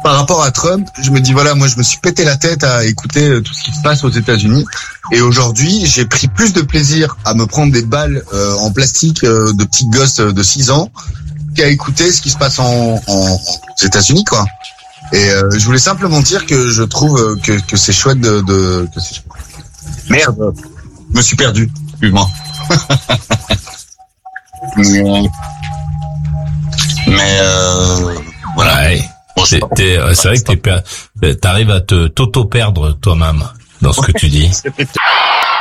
par rapport à Trump, je me dis voilà, moi je me suis pété la tête à écouter tout ce qui se passe aux États-Unis, et aujourd'hui j'ai pris plus de plaisir à me prendre des balles en plastique de petits gosses de 6 ans qu'à écouter ce qui se passe aux États-Unis, quoi. Et je voulais simplement dire que je trouve que c'est chouette que c'est chouette. Merde, je me suis perdu, excuse-moi. mais voilà. Ouais. C'est vrai que t'arrives à t'auto-perdre toi-même dans ce que tu dis.